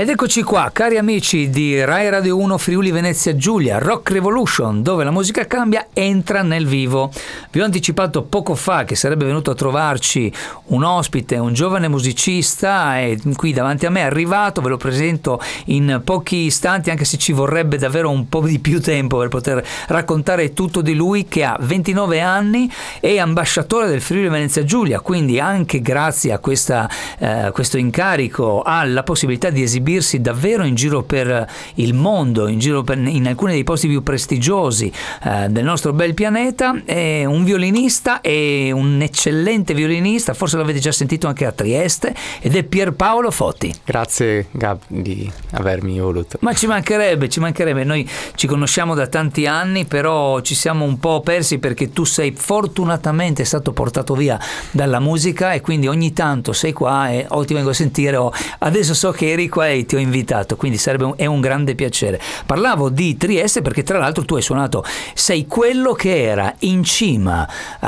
Ed eccoci qua, cari amici di Rai Radio 1 Friuli Venezia Giulia, Rock Revolution, dove la musica cambia, entra nel vivo. Vi ho anticipato poco fa che sarebbe venuto a trovarci un ospite, un giovane musicista, e qui davanti a me è arrivato, ve lo presento in pochi istanti, anche se ci vorrebbe davvero un po' di più tempo per poter raccontare tutto di lui, che ha 29 anni, è ambasciatore del Friuli Venezia Giulia, quindi anche grazie a questo incarico ha la possibilità di esibirsi davvero in giro per il mondo, in alcuni dei posti più prestigiosi del nostro bel pianeta. È un violinista, è un eccellente violinista, forse l'avete già sentito anche a Trieste, ed è Pierpaolo Fotti. Grazie Gab di avermi voluto. Ma ci mancherebbe, noi ci conosciamo da tanti anni, però ci siamo un po' persi perché tu sei fortunatamente stato portato via dalla musica e quindi ogni tanto sei qua e ti vengo a sentire, adesso so che eri qua e ti ho invitato, quindi è un grande piacere. Parlavo di Trieste perché tra l'altro tu hai suonato, sei quello che era in cima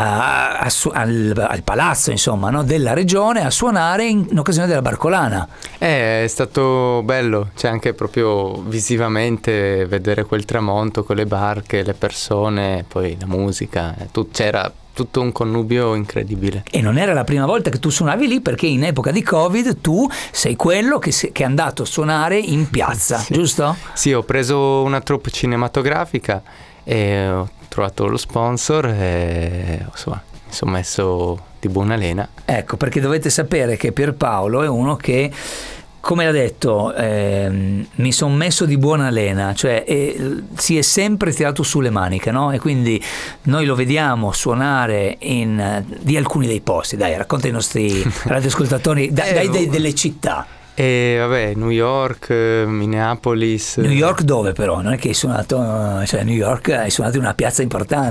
al palazzo, insomma, no, della regione a suonare in occasione della Barcolana. È stato bello, cioè anche proprio visivamente vedere quel tramonto con le barche, le persone, poi la musica, c'era tutto un connubio incredibile. E non era la prima volta che tu suonavi lì, perché in epoca di Covid tu sei quello che è andato a suonare in piazza, sì. Giusto? Sì, ho preso una troupe cinematografica e ho trovato lo sponsor e insomma mi sono messo di buona lena. Ecco, perché dovete sapere che Pierpaolo è uno che, come l'ha detto, mi sono messo di buona lena, cioè si è sempre tirato sulle maniche, no? E quindi noi lo vediamo suonare di alcuni dei posti. Dai, racconta ai nostri radioascoltatori, delle città. Vabbè, New York, Minneapolis. New York dove però? Non è che hai suonato, cioè New York hai suonato in una piazza importante.